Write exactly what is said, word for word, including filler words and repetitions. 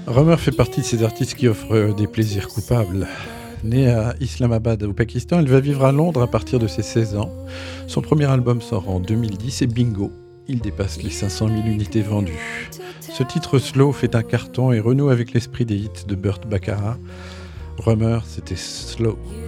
Romer fait partie de ces artistes qui offrent euh, des plaisirs coupables. Née à Islamabad, au Pakistan, elle va vivre à Londres à partir de ses seize ans. Son premier album sort en deux mille dix et bingo, il dépasse les cinq cent mille unités vendues. Ce titre slow fait un carton et renoue avec l'esprit des hits de Burt Bacharach. Romer, c'était Slow.